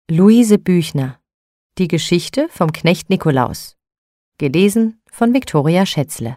Luise Büchner. Die Geschichte vom Knecht Nikolaus. Gelesen von Viktoria Schätzle.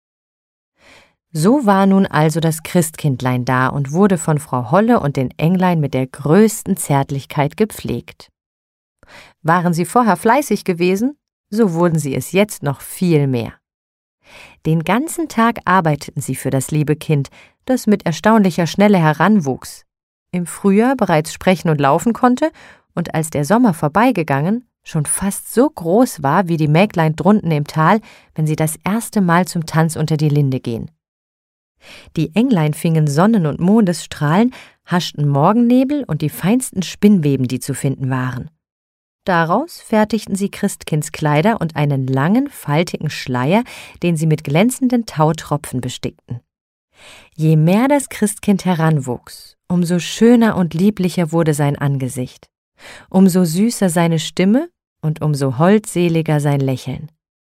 So war nun also das Christkindlein da und wurde von Frau Holle und den Englein mit der größten Zärtlichkeit gepflegt. Waren sie vorher fleißig gewesen, so wurden sie es jetzt noch viel mehr. Den ganzen Tag arbeiteten sie für das liebe Kind, das mit erstaunlicher Schnelle heranwuchs, im Frühjahr bereits sprechen und laufen konnte und als der Sommer vorbeigegangen, schon fast so groß war wie die Mäglein drunten im Tal, wenn sie das erste Mal zum Tanz unter die Linde gehen. Die Englein fingen Sonnen- und Mondesstrahlen, haschten Morgennebel und die feinsten Spinnweben, die zu finden waren. Daraus fertigten sie Christkindskleider und einen langen, faltigen Schleier, den sie mit glänzenden Tautropfen bestickten. Je mehr das Christkind heranwuchs, umso schöner und lieblicher wurde sein Angesicht, umso süßer seine Stimme und umso holdseliger sein Lächeln.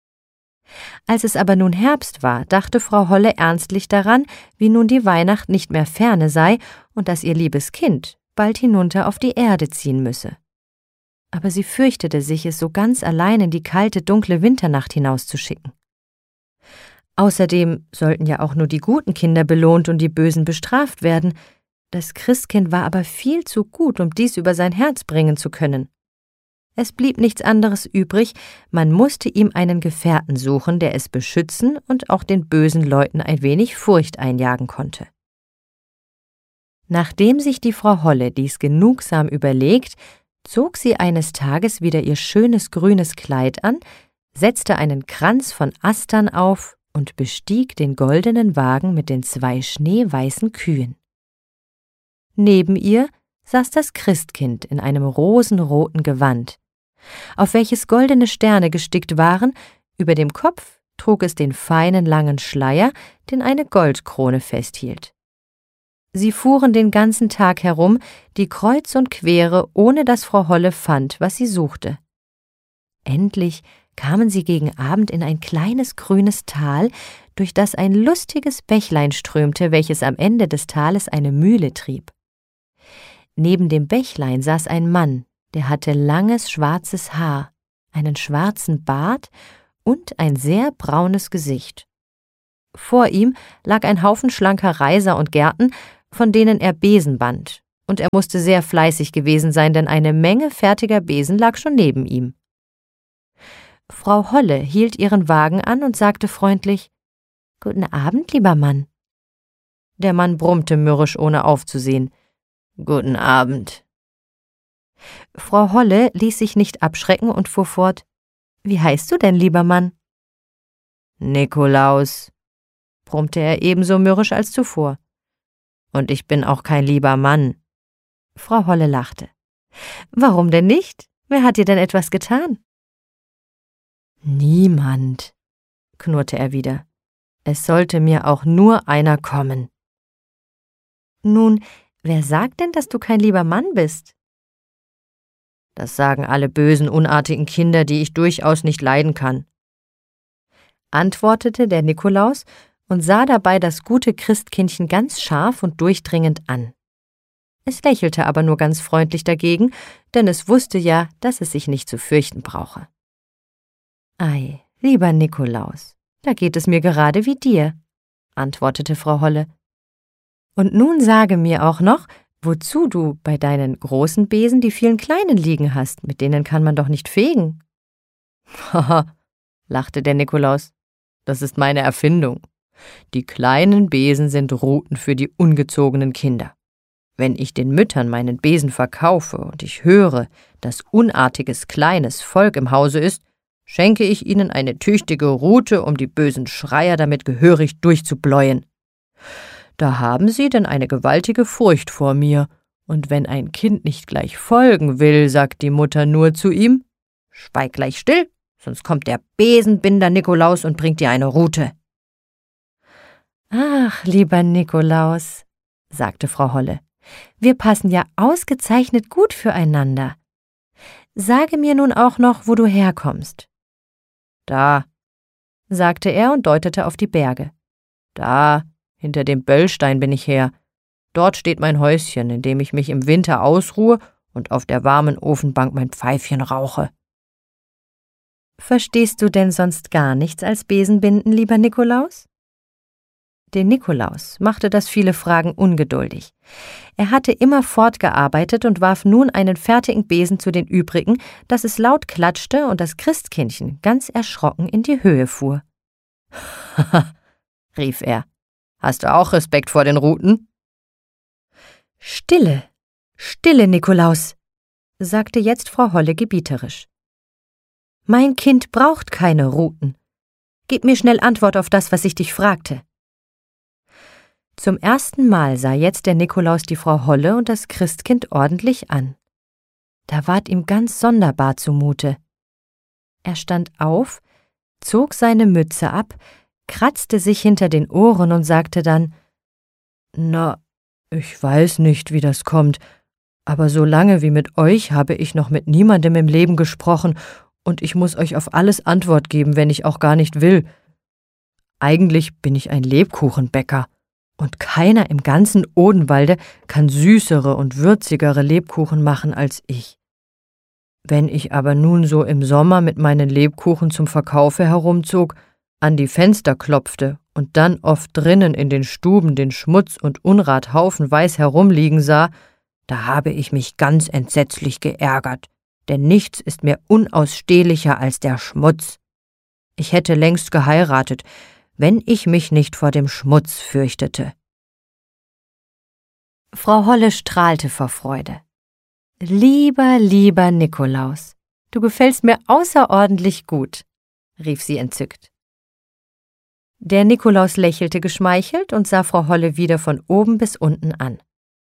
Als es aber nun Herbst war, dachte Frau Holle ernstlich daran, wie nun die Weihnacht nicht mehr ferne sei und dass ihr liebes Kind bald hinunter auf die Erde ziehen müsse. Aber sie fürchtete sich, es so ganz allein in die kalte, dunkle Winternacht hinauszuschicken. Außerdem sollten ja auch nur die guten Kinder belohnt und die Bösen bestraft werden. Das Christkind war aber viel zu gut, um dies über sein Herz bringen zu können. Es blieb nichts anderes übrig, man musste ihm einen Gefährten suchen, der es beschützen und auch den bösen Leuten ein wenig Furcht einjagen konnte. Nachdem sich die Frau Holle dies genugsam überlegt, zog sie eines Tages wieder ihr schönes grünes Kleid an, setzte einen Kranz von Astern auf und bestieg den goldenen Wagen mit den 2 schneeweißen Kühen. Neben ihr saß das Christkind in einem rosenroten Gewand, auf welches goldene Sterne gestickt waren, über dem Kopf trug es den feinen langen Schleier, den eine Goldkrone festhielt. Sie fuhren den ganzen Tag herum, die kreuz und quere, ohne dass Frau Holle fand, was sie suchte. Endlich kamen sie gegen Abend in ein kleines grünes Tal, durch das ein lustiges Bächlein strömte, welches am Ende des Tales eine Mühle trieb. Neben dem Bächlein saß ein Mann, der hatte langes schwarzes Haar, einen schwarzen Bart und ein sehr braunes Gesicht. Vor ihm lag ein Haufen schlanker Reiser und Gerten, von denen er Besen band, und er musste sehr fleißig gewesen sein, denn eine Menge fertiger Besen lag schon neben ihm. Frau Holle hielt ihren Wagen an und sagte freundlich: »Guten Abend, lieber Mann.« Der Mann brummte mürrisch, ohne aufzusehen: »Guten Abend.« Frau Holle ließ sich nicht abschrecken und fuhr fort: »Wie heißt du denn, lieber Mann?« »Nikolaus«, brummte er ebenso mürrisch als zuvor. »Und ich bin auch kein lieber Mann.« Frau Holle lachte. »Warum denn nicht? Wer hat dir denn etwas getan?« »Niemand«, knurrte er wieder. »Es sollte mir auch nur einer kommen.« »Nun, wer sagt denn, dass du kein lieber Mann bist?« »Das sagen alle bösen, unartigen Kinder, die ich durchaus nicht leiden kann«, antwortete der Nikolaus und sah dabei das gute Christkindchen ganz scharf und durchdringend an. Es lächelte aber nur ganz freundlich dagegen, denn es wusste ja, dass es sich nicht zu fürchten brauche. »Ei, lieber Nikolaus, da geht es mir gerade wie dir«, antwortete Frau Holle. »Und nun sage mir auch noch, wozu du bei deinen großen Besen die vielen kleinen liegen hast, mit denen kann man doch nicht fegen.« »Haha«, lachte der Nikolaus, »das ist meine Erfindung. Die kleinen Besen sind Ruten für die ungezogenen Kinder. Wenn ich den Müttern meinen Besen verkaufe und ich höre, dass unartiges kleines Volk im Hause ist, schenke ich ihnen eine tüchtige Rute, um die bösen Schreier damit gehörig durchzubleuen. Da haben sie denn eine gewaltige Furcht vor mir, und wenn ein Kind nicht gleich folgen will, sagt die Mutter nur zu ihm: »Schweig gleich still, sonst kommt der Besenbinder Nikolaus und bringt dir eine Rute.« »Ach, lieber Nikolaus«, sagte Frau Holle, »wir passen ja ausgezeichnet gut füreinander. Sage mir nun auch noch, wo du herkommst.« »Da«, sagte er und deutete auf die Berge. »Da, hinter dem Böllstein bin ich her. Dort steht mein Häuschen, in dem ich mich im Winter ausruhe und auf der warmen Ofenbank mein Pfeifchen rauche. »Verstehst du denn sonst gar nichts als Besenbinden, lieber Nikolaus?« Den Nikolaus machte das viele Fragen ungeduldig. Er hatte immer fortgearbeitet und warf nun einen fertigen Besen zu den übrigen, dass es laut klatschte und das Christkindchen ganz erschrocken in die Höhe fuhr. »Haha«, rief er, »hast du auch Respekt vor den Ruten?« »Stille, stille, Nikolaus«, sagte jetzt Frau Holle gebieterisch. »Mein Kind braucht keine Ruten. Gib mir schnell Antwort auf das, was ich dich fragte.« Zum ersten Mal sah jetzt der Nikolaus die Frau Holle und das Christkind ordentlich an. Da ward ihm ganz sonderbar zumute. Er stand auf, zog seine Mütze ab, kratzte sich hinter den Ohren und sagte dann: »Na, ich weiß nicht, wie das kommt, aber so lange wie mit euch habe ich noch mit niemandem im Leben gesprochen, und ich muss euch auf alles Antwort geben, wenn ich auch gar nicht will. Eigentlich bin ich ein Lebkuchenbäcker, und keiner im ganzen Odenwalde kann süßere und würzigere Lebkuchen machen als ich. Wenn ich aber nun so im Sommer mit meinen Lebkuchen zum Verkaufe herumzog, an die Fenster klopfte und dann oft drinnen in den Stuben den Schmutz und Unrat haufenweis herumliegen sah, da habe ich mich ganz entsetzlich geärgert, denn nichts ist mir unausstehlicher als der Schmutz. Ich hätte längst geheiratet, wenn ich mich nicht vor dem Schmutz fürchtete.« Frau Holle strahlte vor Freude. »Lieber, lieber Nikolaus, du gefällst mir außerordentlich gut«, rief sie entzückt. Der Nikolaus lächelte geschmeichelt und sah Frau Holle wieder von oben bis unten an.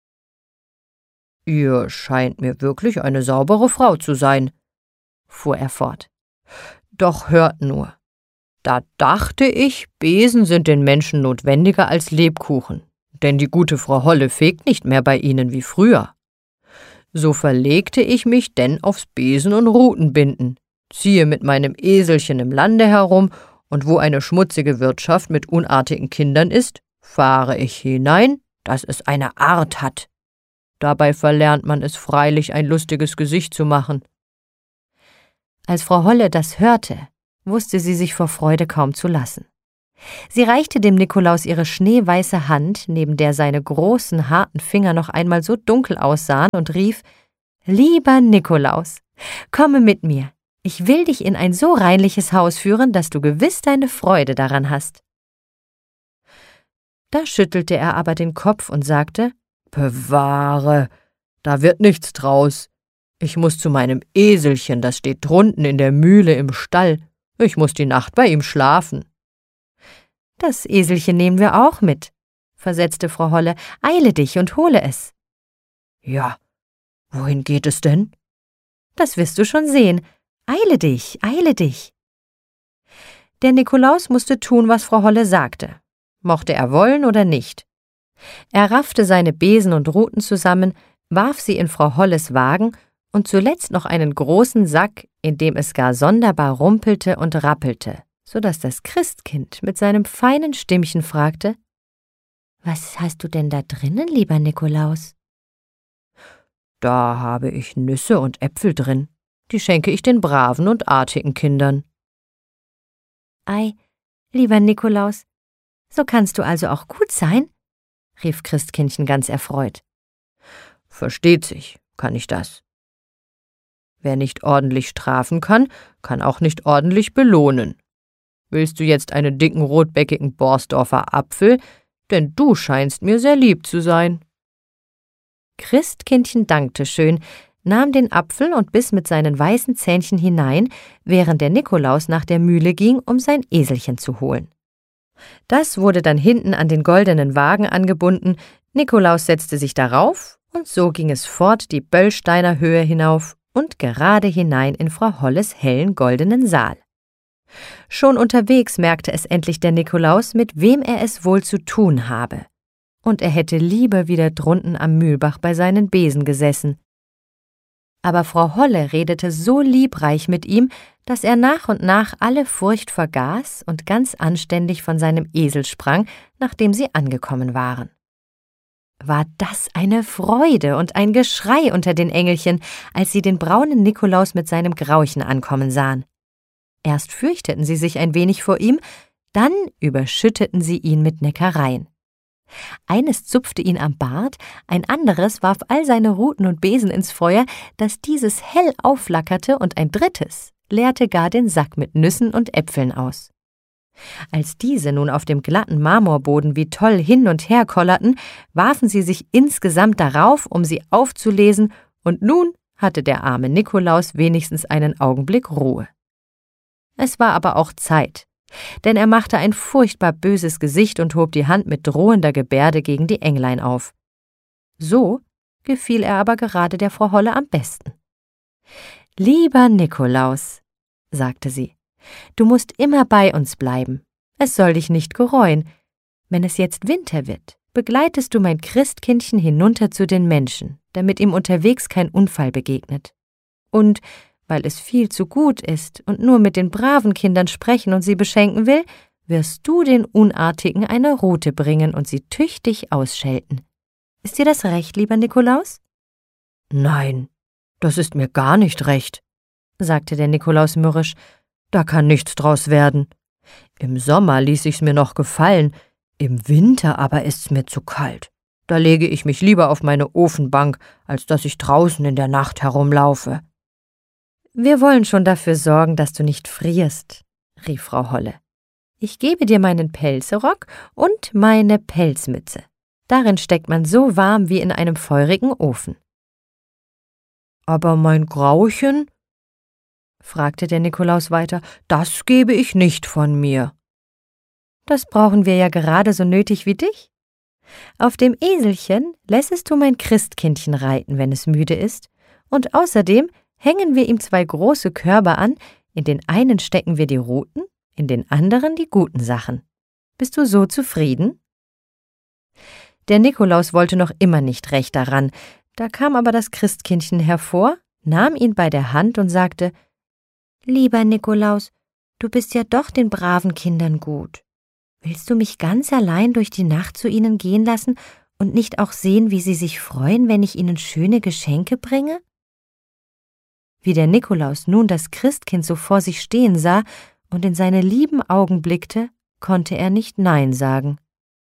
»Ihr scheint mir wirklich eine saubere Frau zu sein«, fuhr er fort. »Doch hört nur, da dachte ich, Besen sind den Menschen notwendiger als Lebkuchen, denn die gute Frau Holle fegt nicht mehr bei ihnen wie früher. So verlegte ich mich denn aufs Besen- und Rutenbinden, ziehe mit meinem Eselchen im Lande herum, und wo eine schmutzige Wirtschaft mit unartigen Kindern ist, fahre ich hinein, dass es eine Art hat. Dabei verlernt man es freilich, ein lustiges Gesicht zu machen.« Als Frau Holle das hörte, wusste sie sich vor Freude kaum zu lassen. Sie reichte dem Nikolaus ihre schneeweiße Hand, neben der seine großen, harten Finger noch einmal so dunkel aussahen, und rief: »Lieber Nikolaus, komme mit mir. Ich will dich in ein so reinliches Haus führen, dass du gewiss deine Freude daran hast.« Da schüttelte er aber den Kopf und sagte: »Bewahre, da wird nichts draus. Ich muss zu meinem Eselchen, das steht drunten in der Mühle im Stall. Ich muss die Nacht bei ihm schlafen.« »Das Eselchen nehmen wir auch mit«, versetzte Frau Holle. »Eile dich und hole es.« »Ja, wohin geht es denn?« »Das wirst du schon sehen. Eile dich, eile dich.« Der Nikolaus musste tun, was Frau Holle sagte, mochte er wollen oder nicht. Er raffte seine Besen und Ruten zusammen, warf sie in Frau Holles Wagen und zuletzt noch einen großen Sack, in dem es gar sonderbar rumpelte und rappelte, so dass das Christkind mit seinem feinen Stimmchen fragte: »Was hast du denn da drinnen, lieber Nikolaus?« »Da habe ich Nüsse und Äpfel drin. Die schenke ich den braven und artigen Kindern.« »Ei, lieber Nikolaus, so kannst du also auch gut sein?« rief Christkindchen ganz erfreut. »Versteht sich, kann ich das. Wer nicht ordentlich strafen kann, kann auch nicht ordentlich belohnen. Willst du jetzt einen dicken, rotbäckigen Borsdorfer Apfel? Denn du scheinst mir sehr lieb zu sein.« Christkindchen dankte schön, nahm den Apfel und biss mit seinen weißen Zähnchen hinein, während der Nikolaus nach der Mühle ging, um sein Eselchen zu holen. Das wurde dann hinten an den goldenen Wagen angebunden, Nikolaus setzte sich darauf, und so ging es fort die Böllsteiner Höhe hinauf und gerade hinein in Frau Holles hellen goldenen Saal. Schon unterwegs merkte es endlich der Nikolaus, mit wem er es wohl zu tun habe, und er hätte lieber wieder drunten am Mühlbach bei seinen Besen gesessen. Aber Frau Holle redete so liebreich mit ihm, dass er nach und nach alle Furcht vergaß und ganz anständig von seinem Esel sprang, nachdem sie angekommen waren. War das eine Freude und ein Geschrei unter den Engelchen, als sie den braunen Nikolaus mit seinem Grauchen ankommen sahen. Erst fürchteten sie sich ein wenig vor ihm, dann überschütteten sie ihn mit Neckereien. Eines zupfte ihn am Bart, ein anderes warf all seine Ruten und Besen ins Feuer, dass dieses hell aufflackerte, und ein drittes leerte gar den Sack mit Nüssen und Äpfeln aus. Als diese nun auf dem glatten Marmorboden wie toll hin und her kollerten, warfen sie sich insgesamt darauf, um sie aufzulesen, und nun hatte der arme Nikolaus wenigstens einen Augenblick Ruhe. Es war aber auch Zeit, denn er machte ein furchtbar böses Gesicht und hob die Hand mit drohender Gebärde gegen die Englein auf. So gefiel er aber gerade der Frau Holle am besten. »Lieber Nikolaus«, sagte sie, »du musst immer bei uns bleiben. Es soll dich nicht gereuen. Wenn es jetzt Winter wird, begleitest du mein Christkindchen hinunter zu den Menschen, damit ihm unterwegs kein Unfall begegnet. Und weil es viel zu gut ist und nur mit den braven Kindern sprechen und sie beschenken will, wirst du den Unartigen eine Rute bringen und sie tüchtig ausschelten. Ist dir das recht, lieber Nikolaus?« »Nein, das ist mir gar nicht recht«, sagte der Nikolaus mürrisch. »Da kann nichts draus werden. Im Sommer ließ ich's mir noch gefallen, im Winter aber ist's mir zu kalt. Da lege ich mich lieber auf meine Ofenbank, als dass ich draußen in der Nacht herumlaufe.« »Wir wollen schon dafür sorgen, dass du nicht frierst«, rief Frau Holle. »Ich gebe dir meinen Pelzrock und meine Pelzmütze. Darin steckt man so warm wie in einem feurigen Ofen.« »Aber mein Grauchen?«, fragte der Nikolaus weiter, »das gebe ich nicht von mir.« »Das brauchen wir ja gerade so nötig wie dich. Auf dem Eselchen lässest du mein Christkindchen reiten, wenn es müde ist, und außerdem hängen wir ihm 2 große Körbe an, in den einen stecken wir die Ruten, in den anderen die guten Sachen. Bist du so zufrieden?« Der Nikolaus wollte noch immer nicht recht daran, da kam aber das Christkindchen hervor, nahm ihn bei der Hand und sagte: »Lieber Nikolaus, du bist ja doch den braven Kindern gut. Willst du mich ganz allein durch die Nacht zu ihnen gehen lassen und nicht auch sehen, wie sie sich freuen, wenn ich ihnen schöne Geschenke bringe?« Wie der Nikolaus nun das Christkind so vor sich stehen sah und in seine lieben Augen blickte, konnte er nicht Nein sagen.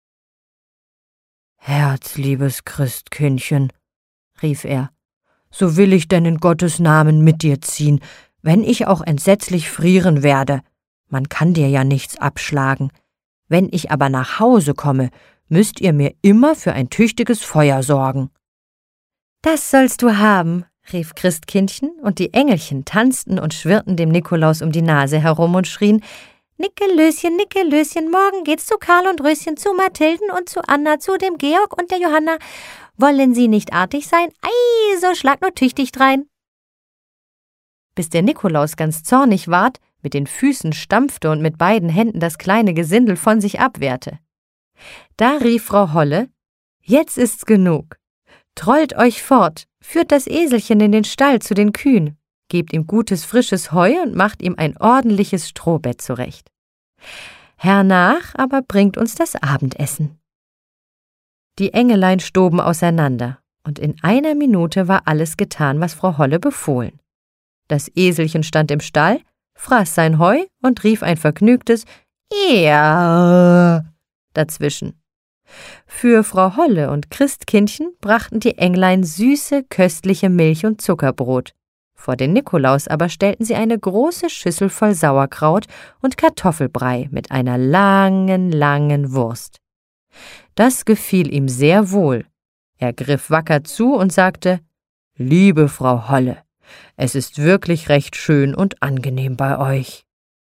»Herzliebes Christkindchen«, rief er, »so will ich denn in Gottes Namen mit dir ziehen, wenn ich auch entsetzlich frieren werde. Man kann dir ja nichts abschlagen. Wenn ich aber nach Hause komme, müsst ihr mir immer für ein tüchtiges Feuer sorgen.« »Das sollst du haben«, rief Christkindchen, und die Engelchen tanzten und schwirrten dem Nikolaus um die Nase herum und schrien: »Nickelöschen, Nickelöschen, morgen geht's zu Karl und Röschen, zu Mathilden und zu Anna, zu dem Georg und der Johanna. Wollen sie nicht artig sein? Ei, so schlag nur tüchtig drein.« Bis der Nikolaus ganz zornig ward, mit den Füßen stampfte und mit beiden Händen das kleine Gesindel von sich abwehrte. Da rief Frau Holle: »Jetzt ist's genug. Trollt euch fort, führt das Eselchen in den Stall zu den Kühen, gebt ihm gutes frisches Heu und macht ihm ein ordentliches Strohbett zurecht. Hernach aber bringt uns das Abendessen.« Die Engelein stoben auseinander, und in einer Minute war alles getan, was Frau Holle befohlen. Das Eselchen stand im Stall, fraß sein Heu und rief ein vergnügtes »Ja« dazwischen. Für Frau Holle und Christkindchen brachten die Englein süße, köstliche Milch und Zuckerbrot. Vor den Nikolaus aber stellten sie eine große Schüssel voll Sauerkraut und Kartoffelbrei mit einer langen, langen Wurst. Das gefiel ihm sehr wohl. Er griff wacker zu und sagte: »Liebe Frau Holle, es ist wirklich recht schön und angenehm bei euch.«